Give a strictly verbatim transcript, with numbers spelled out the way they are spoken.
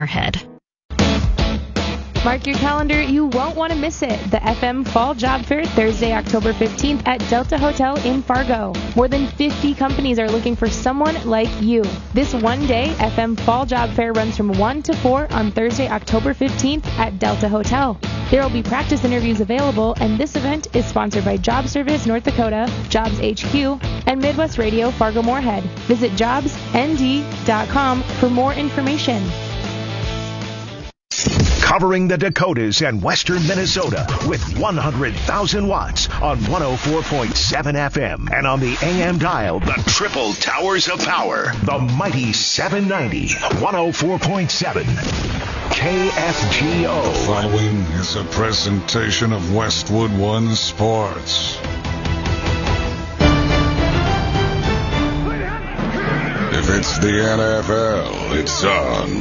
Moorhead. Mark your calendar, you won't want to miss it. The F M Fall Job Fair, Thursday, October fifteenth at Delta Hotel in Fargo. More than fifty companies are looking for someone like you. This one-day F M Fall Job Fair runs from one to four on Thursday, October fifteenth at Delta Hotel. There will be practice interviews available, and this event is sponsored by Job Service North Dakota, Jobs H Q, and Midwest Radio Fargo Moorhead. Visit jobs n d dot com for more information. Covering the Dakotas and western Minnesota with one hundred thousand watts on one oh four point seven F M and on the A M dial, the triple towers of power, the mighty seven ninety, one oh four point seven K F G O. The following is a presentation of Westwood One Sports. If it's the N F L, it's on.